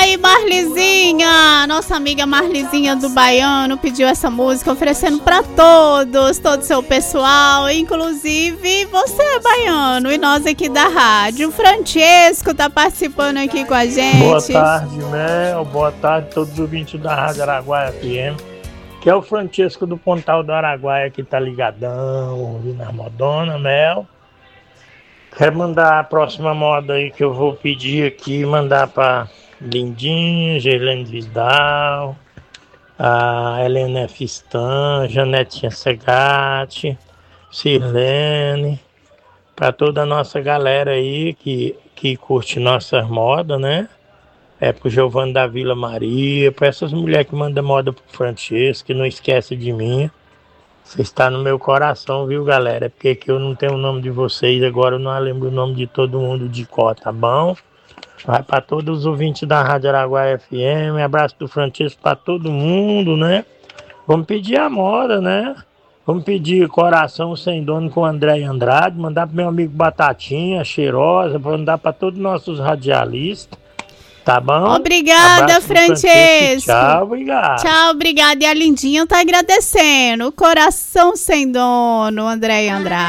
aí, Marlizinha, nossa amiga Marlizinha do Baiano pediu essa música, oferecendo pra todo o seu pessoal, inclusive você, Baiano, e nós aqui da rádio. O Francesco tá participando aqui com a gente. Boa tarde, Mel. Boa tarde a todos os ouvintes da Rádio Araguaia FM. Que é o Francesco do Pontal do Araguaia que tá ligadão, ouvindo a modona, Mel. Quero mandar a próxima moda aí que eu vou pedir aqui, mandar pra Lindinha, Gerlane Vidal, a Helena F. Stan, Janetinha Segatti, Sirlene, pra toda a nossa galera aí que curte nossas modas, né? Pro Giovanni da Vila Maria, pra essas mulheres que mandam moda pro Francesco, que não esquece de mim. Você está no meu coração, viu, galera? É porque que eu não tenho o nome de vocês, agora eu não lembro o nome de todo mundo de cor, tá bom? Vai para todos os ouvintes da Rádio Araguaia FM, abraço do Francesco para todo mundo, né? Vamos pedir a moda, né? Vamos pedir Coração Sem Dono com André Andrade, mandar pro meu amigo Batatinha, Cheirosa, mandar para todos os nossos radialistas. Tá bom? Obrigada, Francesco. Tchau, obrigado. Tchau, obrigada. E a Lindinha tá agradecendo. Coração Sem Dono, André Andrade.